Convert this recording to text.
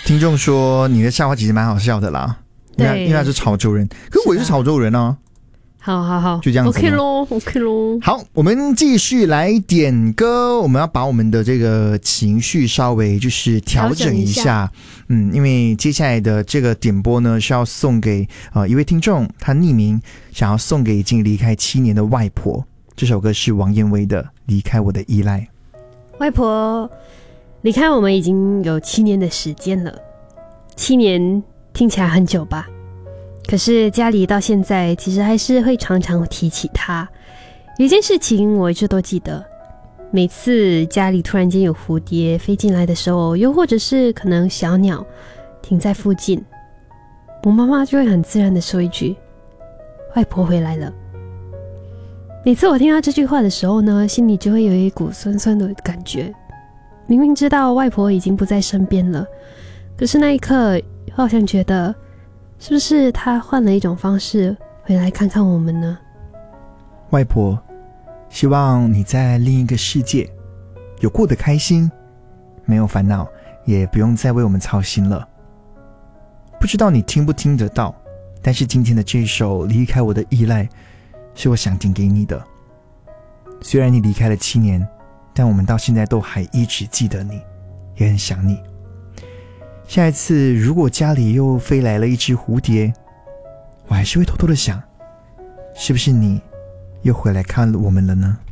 听众说你的笑话其实蛮好笑的啦，因为他是潮州人，可是我也是潮州人啊。 好， 就这样子 OK 咯。 好，我们继续来点歌，我们要把我们的这个情绪稍微就是调整一下。因为接下来的这个点播呢是要送给一位听众，他匿名想要送给已经离开7年的外婆。这首歌是王燕薇的《离开我的依赖》。 外婆离开我们已经有7年的时间了，7年听起来很久吧？可是家里到现在其实还是会常常提起他。有一件事情我一直都记得，每次家里突然间有蝴蝶飞进来的时候，又或者是可能小鸟停在附近，我妈妈就会很自然地说一句：外婆回来了。每次我听到这句话的时候呢，心里就会有一股酸酸的感觉。明明知道外婆已经不在身边了，可是那一刻好像觉得是不是他换了一种方式回来看看我们呢？ 外婆，希望你在另一个世界有过得开心，没有烦恼，也不用再为我们操心了。不知道你听不听得到，但是今天的这首《离开我的依赖》是我想点给你的。虽然你离开了7年，但我们到现在都还一直记得你，也很想你。下一次如果家里又飞来了一只蝴蝶，我还是会偷偷的想，是不是你又回来看我们了呢？